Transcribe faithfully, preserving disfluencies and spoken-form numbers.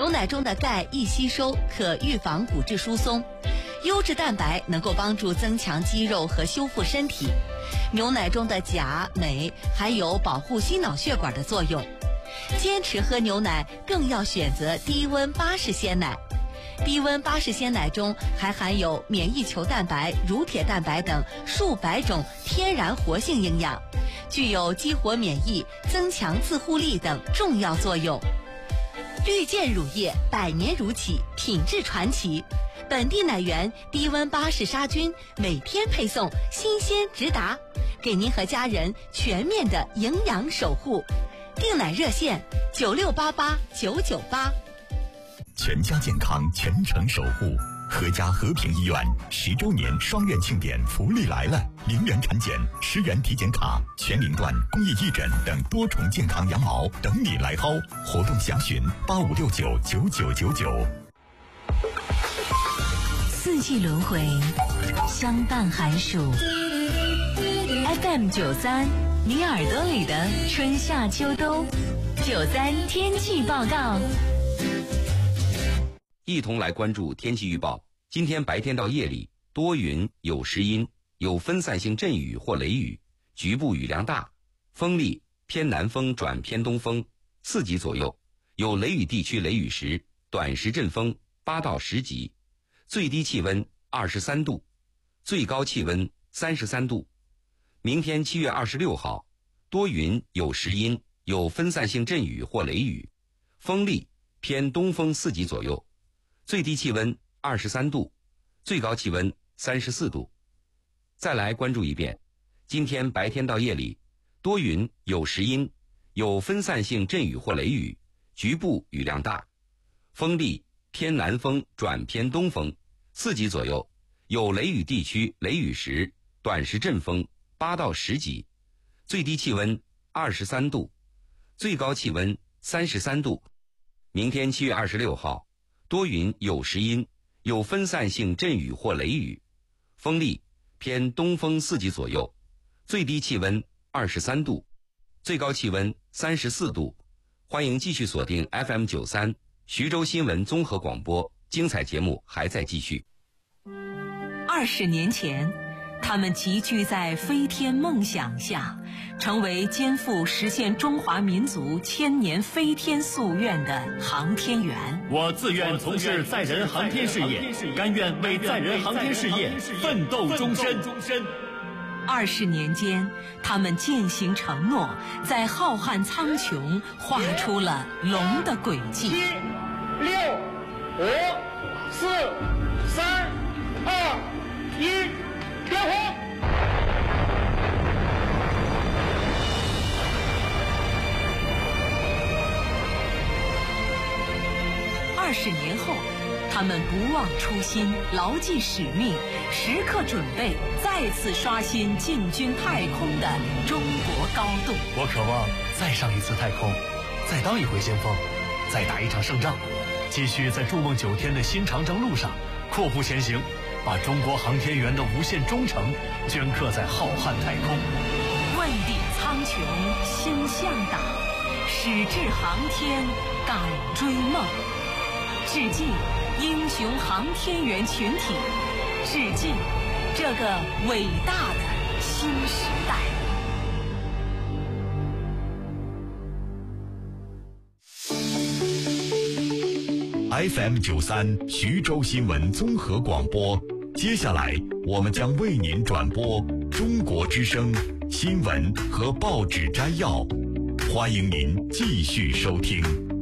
牛奶中的钙易吸收，可预防骨质疏松。优质蛋白能够帮助增强肌肉和修复身体。牛奶中的钾、镁还有保护心脑血管的作用。坚持喝牛奶更要选择低温巴氏鲜奶。低温巴氏鲜奶中还含有免疫球蛋白、乳铁蛋白等数百种天然活性营养，具有激活免疫、增强自护力等重要作用。绿箭乳业百年如企，品质传奇。本地奶源低温巴氏杀菌，每天配送，新鲜直达，给您和家人全面的营养守护。订奶热线九六八八九九八。 全家健康，全程守护。合家和平医院十周年双院庆典福利来了，零元产检、十元体检卡、全龄段公益义诊等多重健康羊毛等你来薅。活动详询八五六九九九九九。 四季轮回，相伴寒暑。F M 九三，你耳朵里的春夏秋冬。九三天气报告。 一同来关注天气预报。今天白天到夜里多云有时阴，有分散性阵雨或雷雨，局部雨量大，风力偏南风转偏东风，四级左右，有雷雨地区雷雨时，短时阵风八到十级，最低气温二十三度，最高气温三十三度。明天七月二十六号，多云有时阴，有分散性阵雨或雷雨，风力偏东风四级左右，最低气温二十三度，最高气温三十四度。再来关注一遍，今天白天到夜里多云有时阴，有分散性阵雨或雷雨，局部雨量大，风力偏南风转偏东风，四级左右，有雷雨地区雷雨时，短时阵风八到十级，最低气温二十三度，最高气温三十三度。明天七月二十六号，多云有时阴，有分散性阵雨或雷雨，风力偏东风四级左右，最低气温二十三度，最高气温三十四度。欢迎继续锁定 F M 九三徐州新闻综合广播，精彩节目还在继续。 二十年前，他们集聚在飞天梦想下，成为肩负实现中华民族千年飞天夙愿的航天员。 我自愿从事载人航天事业，甘愿为载人航天事业奋斗终身。 二十年间，他们践行承诺，在浩瀚苍穹画出了龙的轨迹。 七、六、五、四、三、二、一，点火！ 二十年后，他们不忘初心，牢记使命，时刻准备再次刷新进军太空的中国高度。 我渴望再上一次太空，再当一回先锋，再打一场胜仗，继续在筑梦九天的新长征路上阔步前行，把中国航天员的无限忠诚镌刻在浩瀚太空。 问鼎苍穹心向党，矢志航天敢追梦。致敬英雄航天员群体，致敬这个伟大的新时代。 F M 九三徐州新闻综合广播，接下来我们将为您转播中国之声新闻和报纸摘要，欢迎您继续收听。